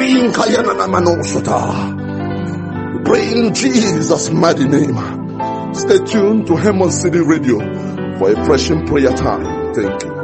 Pray in Jesus' mighty name. Stay tuned to Hemon City Radio for a fresh prayer time. Thank you.